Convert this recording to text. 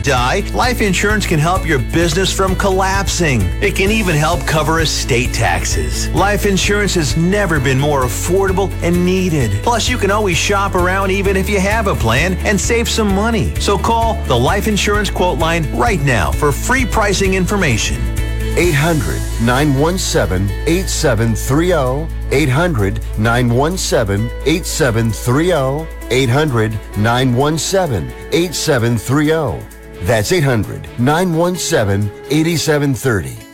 die, life insurance can help your business from collapsing. It can even help cover estate taxes. Life insurance has never been more affordable and needed. Plus, you can always shop around even if you have a plan and save some money. So call the Life Insurance Quote Line right now for free pricing information. 800-917-8730. 800-917-8730. 800-917-8730. That's 800-917-8730.